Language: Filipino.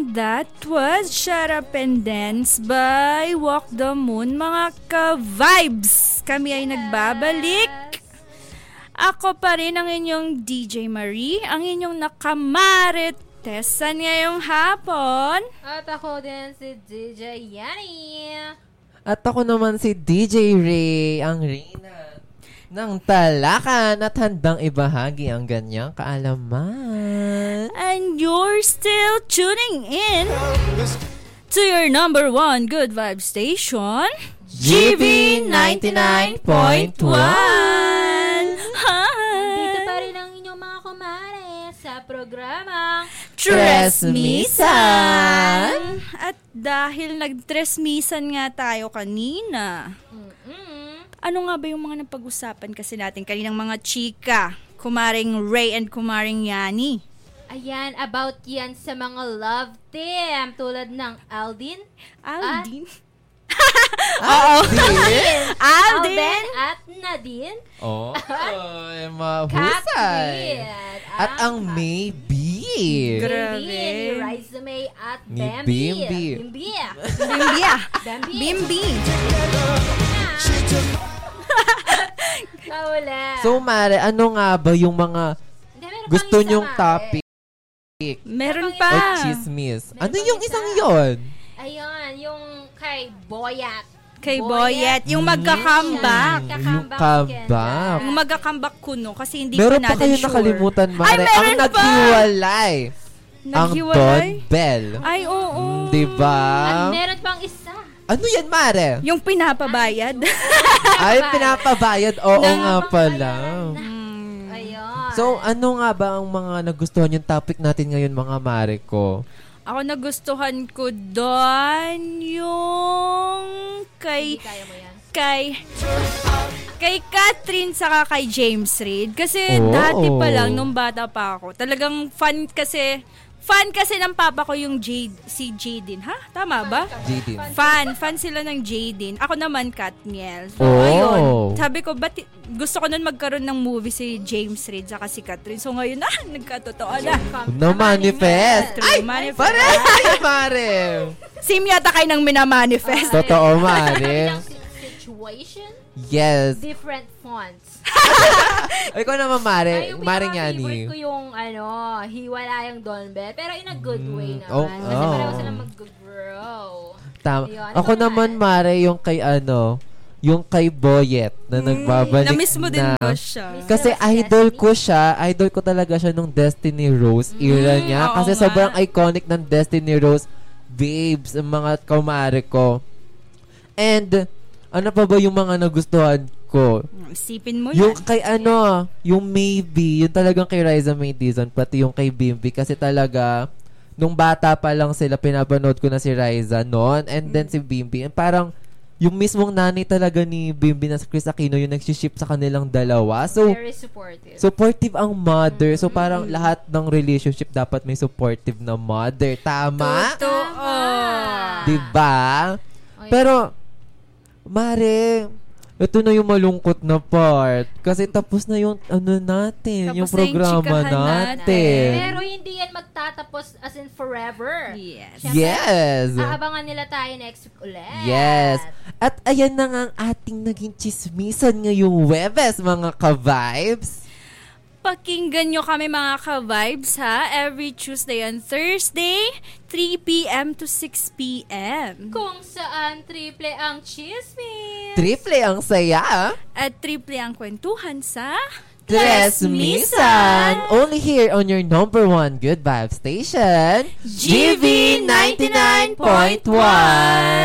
And that was Shut Up and Dance by Walk the Moon. Mga ka-vibes, kami ay nagbabalik. Ako pa rin ang inyong DJ Marie, ang inyong nakamaritesan ngayong hapon. At ako din si DJ Yani. At ako naman si DJ Ray, ang Reyna ng Talakan at handang ibahagi ang ganyang kaalaman. And you're still tuning in to your number one good vibe station, GB 99.1. Dito pa rin ang inyong mga kumare sa programang Tresmisan. At dahil nag-tresmisan nga tayo kanina, ano nga ba yung mga napag-usapan kasi natin kaninang mga chika? Kumaring Ray and Kumaring Yani. Ayan, about yan sa mga love team tulad ng Aldin. Aldin? Alden at Nadine. Oh, mahusay. At ang Maybe. Grabe. Raisa May at Ni Bambi. Bimbi. Bimbi. Wala. So, Mare, ano nga ba yung mga gusto nyong topic? Meron O pa. chismis? Meron Ano pang yung isa. isang yon? Ayun, yung kay Boyat. Kay Boyet. Yung magka-comeback. Yung comeback. Yung magka-comeback kuno kasi hindi Meron pa pa natin kayo sure. nakalimutan, Mare. Ay, meron ang pa! naghiwalay. Ang Don Naghiwalay? Bell. Ay, oo. Diba? At meron pang isa. Ano yan, Mare? Yung pinapabayad. Ay, pinapabayad. Oo nga pala. Ayun. So, ano nga ba ang mga nagustuhan yung topic natin ngayon, mga Mare ko? Ako nagustuhan ko doon yung Hindi kaya mo yan. kay Catherine saka kay James Reid. Kasi Oh. dati pa lang, nung bata pa ako, talagang fan kasi ng papa ko yung si Jaden. Ha? Tama ba? Jadin. Fan sila ng Jaden. Ako naman, Katniel. So, Oh. ayun. Sabi ko, gusto ko nun magkaroon ng movie si James Reid saka si Catherine. So, ngayon nagkatotoo na. Na-manifest. Ay! Pare! Mare! Same yata kayo nang minamanifest. Totoo, Mare. Situation, Yes. different fonts. Ikaw naman, Mare. Ay, yung Mare pinaka-favorite Ngani. ko yung hiwala yung Don Bell. Pero in a good way naman. Oh, Kasi oh. pareho sila mag-grow. Tama. Ayun. Ako Ikaw, naman, Mare, yung kay yung kay Boyet na nagbabalik Na-miss mo din na. ba siya? Kasi idol ko siya. Idol ko talaga siya nung Destiny Rose era niya. oo Kasi nga. sobrang iconic ng Destiny Rose babes, ang mga kumare ko. And, ano pa ba yung mga nagustuhan ko? Isipin mo Yung yan. kay yung Maybe, yung talagang kay Raisa May Dizon, pati yung kay Bimbi. Kasi talaga, nung bata pa lang sila, pinapanood ko na si Raisa noon. And then si Bimbi. And parang, yung mismong nanay talaga ni Bimbi na si Chris Aquino, yung nagsiship sa kanilang dalawa. So, Very supportive. supportive ang mother. So, parang lahat ng relationship dapat may supportive na mother. Tama? Totoo. Diba? Oy. Pero, Mare, ito na yung malungkot na part. Kasi tapos na yung natin, Tapos yung na yung programa chikahan natin. Pero hindi yan magtatapos as in forever. Yes. Siyempre, Yes. aabangan nila tayo next week ulit. Yes. At ayan na nga ang ating naging chismisan ngayong Webes, mga ka-vibes. Pakinggan nyo kami mga ka-vibes ha. Every Tuesday and Thursday, 3 p.m. to 6 p.m. Kung saan triple ang chismis. Triple ang saya. At triple ang kwentuhan sa Tresmisan. Only here on your number one good vibe station, GB 99.1.